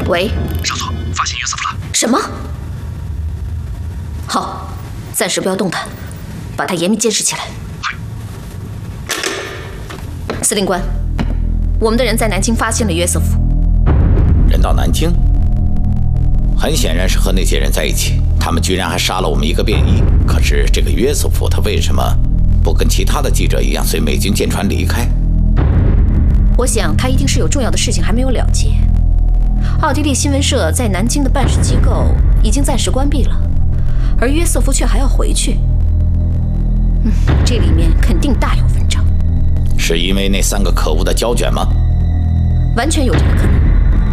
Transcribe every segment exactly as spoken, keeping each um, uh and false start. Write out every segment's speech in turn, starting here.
喂， 少佐，发现约瑟夫了。 什么？好，暂时不要动弹，把他严密监视起来。司令官，我们的人在南京发现了约瑟夫。 人到南京，很显然是和那些人在一起。他们居然还杀了我们一个便衣。可是这个约瑟夫，他为什么不跟其他的记者一样随美军舰船离开？ 我想他一定是有重要的事情还没有了结。奥地利新闻社在南京的办事机构已经暂时关闭了，而约瑟夫却还要回去。嗯，这里面肯定大有文章。 是因为那三个可恶的胶卷吗？ 完全有这个可能。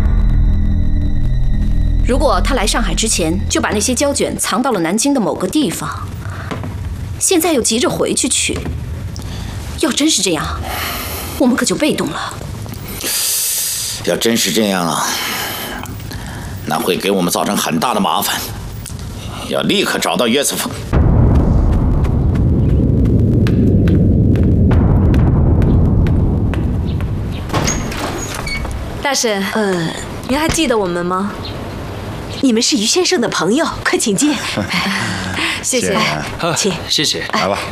如果他来上海之前就把那些胶卷藏到了南京的某个地方，现在又急着回去取，要真是这样，我们可就被动了。 要真是这样啊，那会给我们造成很大的麻烦。要立刻找到约瑟夫。 大婶，呃，您还记得我们吗？ 你们是于先生的朋友，快请进。 谢谢， 请， 谢谢， 来吧。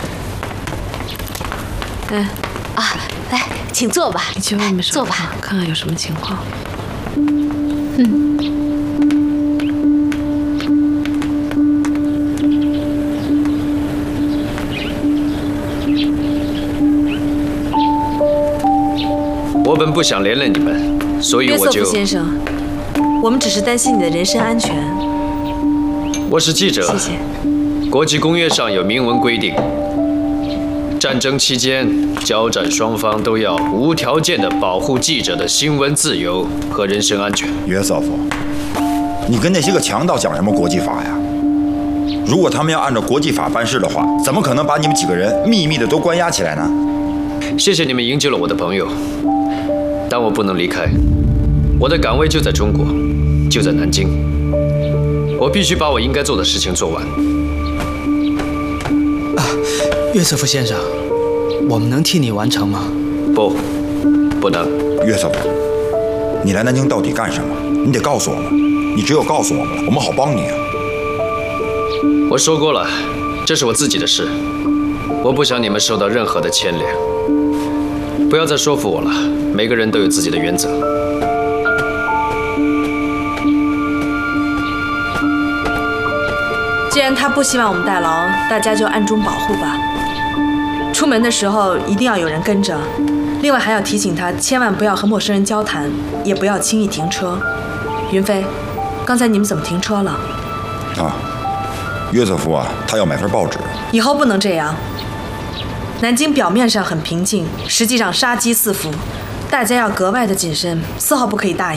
嗯， 啊，来，请坐吧。 你去外面坐吧， 看看有什么情况。 嗯。 我本不想连累你们，所以我就…… 约瑟夫先生，我们只是担心你的人身安全。 我是记者， 谢谢。 国际公约上有明文规定，战争期间交战双方都要无条件地保护记者的新闻自由和人身安全。 约瑟夫，你跟那些个强盗讲什么国际法呀？如果他们要按照国际法办事的话，怎么可能把你们几个人秘密的都关押起来呢？ 谢谢你们营救了我的朋友，但我不能离开，我的岗位就在中国，就在南京，我必须把我应该做的事情做完。 啊，约瑟夫先生，我们能替你完成吗？ 不，不能。 约瑟夫，你来南京到底干什么？你得告诉我们，你只有告诉我们了，我们好帮你啊。 我说过了，这是我自己的事，我不想你们受到任何的牵连。不要再说服我了，每个人都有自己的原则。 既然他不希望我们代劳，大家就暗中保护吧。出门的时候一定要有人跟着，另外还要提醒他，千万不要和陌生人交谈，也不要轻易停车。云飞，刚才你们怎么停车了？ 啊，约瑟夫啊，他要买份报纸。 以后不能这样。南京表面上很平静，实际上杀机四伏，大家要格外的谨慎，丝毫不可以大意。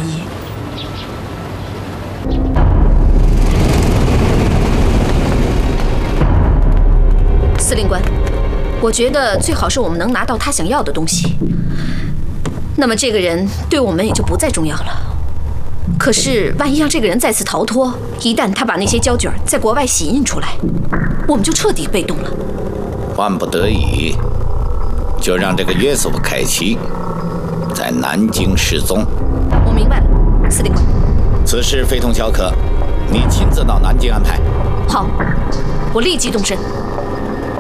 司令官，我觉得最好是我们能拿到他想要的东西，那么这个人对我们也就不再重要了。可是万一让这个人再次逃脱，一旦他把那些胶卷在国外洗印出来，我们就彻底被动了。 万不得已，就让这个约瑟夫凯奇在南京失踪。 我明白了，司令官。 此事非同小可，你亲自到南京安排。 好，我立即动身。